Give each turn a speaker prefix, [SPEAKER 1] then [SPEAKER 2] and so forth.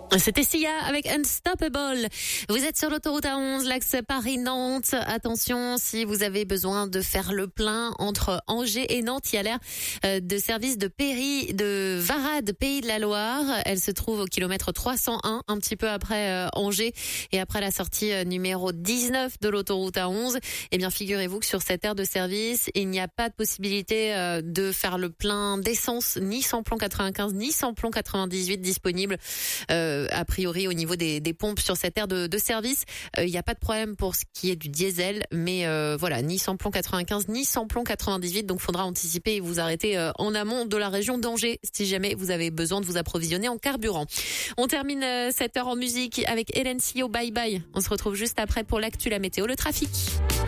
[SPEAKER 1] C'était Sia avec Unstoppable. Vous êtes sur l'autoroute A11, l'axe Paris-Nantes. Attention, si vous avez besoin de faire le plein entre Angers et Nantes, il y a l'air de service de Varade, Pays de la Loire. Elle se trouve au kilomètre 301, un petit peu après Angers et après la sortie numéro 19 de l'autoroute A11. Eh bien, figurez-vous que sur cette aire de service, il n'y a pas de possibilité de faire le plein d'essence, ni samplon 95, ni samplon 98 disponible. A priori au niveau des pompes sur cette aire de service, il n'y a pas de problème pour ce qui est du diesel, mais voilà, ni samplon 95 ni samplon 98, donc faudra anticiper et vous arrêter en amont de la région d'Angers si jamais vous avez besoin de vous approvisionner en carburant. On termine cette heure en musique avec Hélène Sio, Bye Bye. On se retrouve juste après pour l'actu, la météo, le trafic.